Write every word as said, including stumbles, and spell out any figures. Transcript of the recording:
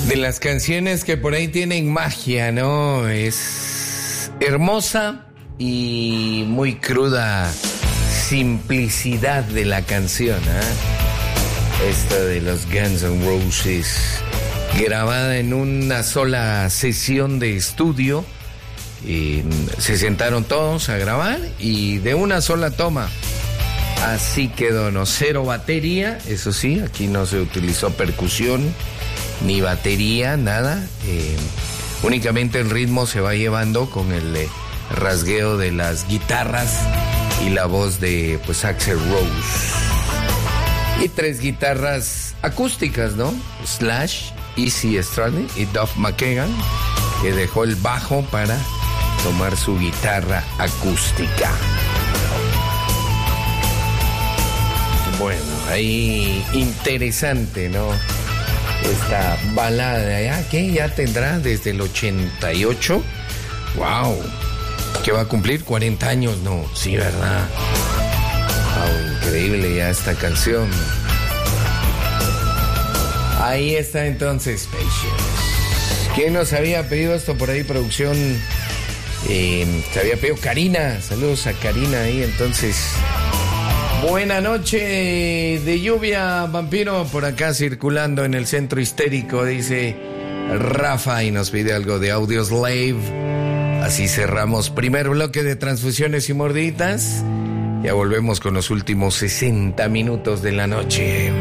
De las canciones que por ahí tienen magia, ¿no? Es hermosa y muy cruda simplicidad de la canción, ¿eh? Esta de los Guns N' Roses, grabada en una sola sesión de estudio. Y se sentaron todos a grabar y de una sola toma. Así quedó, no, cero batería, eso sí, aquí no se utilizó percusión, ni batería, nada. Eh, únicamente el ritmo se va llevando con el eh, rasgueo de las guitarras y la voz de, pues, Axl Rose. Y tres guitarras acústicas, ¿no? Slash, Izzy Stradlin y Duff McKagan, que dejó el bajo para tomar su guitarra acústica. Bueno, ahí interesante, ¿no? Esta balada de allá, que ya tendrá desde el ochenta y ocho. ¡Wow! ¿Que va a cumplir cuarenta años? No, sí, ¿verdad? ¡Wow! Increíble ya esta canción. Ahí está entonces, Patience. ¿Quién nos había pedido esto por ahí, producción? Eh, se había pedido Karina. Saludos a Karina ahí, entonces. Buena noche de lluvia, vampiro, por acá circulando en el centro histérico, dice Rafa, y nos pide algo de Audioslave. Así cerramos primer bloque de transfusiones y morditas. Ya volvemos con los últimos sesenta minutos de la noche.